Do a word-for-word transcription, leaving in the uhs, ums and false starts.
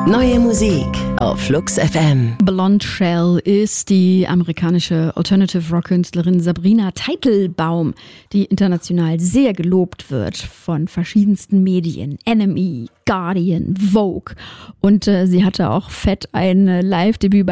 Neue Musik auf Flux F M. Blonde Shell ist die amerikanische Alternative-Rock-Künstlerin Sabrina Teitelbaum, die international sehr gelobt wird von verschiedensten Medien. N M E, Guardian, Vogue. Und äh, sie hatte auch fett ein Live-Debüt bei